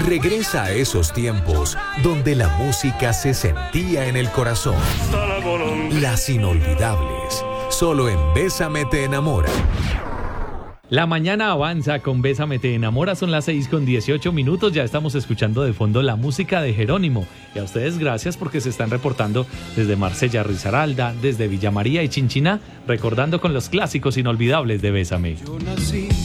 Regresa a esos tiempos donde la música se sentía en el corazón. Las inolvidables, solo en Bésame te enamora. La mañana avanza con Bésame te enamora, son las 6:18, ya estamos escuchando de fondo la música de Jerónimo. Y a ustedes gracias porque se están reportando desde Marsella, Risaralda, desde Villa María y Chinchiná, recordando con los clásicos inolvidables de Bésame. Yo nací